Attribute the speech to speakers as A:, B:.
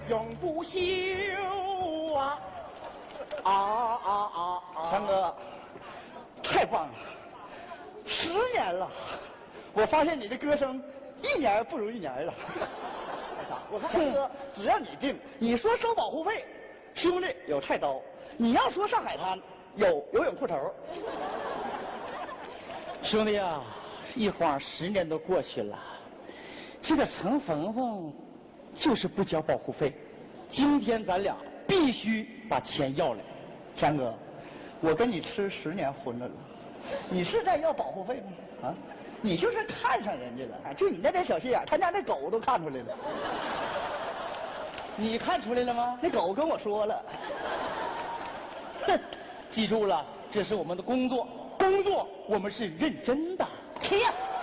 A: 永不休啊！
B: 强哥，太棒了！10年了，我发现你的歌声1年不如1年了。我说强哥，只要你定，你说收保护费，兄弟有菜刀；你要说上海滩，有游泳裤头。
A: 兄弟啊，一晃10年都过去了，这个陈冯冯就是不交保护费，今天咱俩必须把钱要来。
B: 强哥，我跟你吃10年荤了，你是在要保护费吗？啊，你就是看上人家了，就你那点小心眼，他家那狗都看出来了。
A: 你看出来了吗？
B: 那狗跟我说了。
A: 哼，记住了，这是我们的工作，工作我们是认真的。
B: 起呀！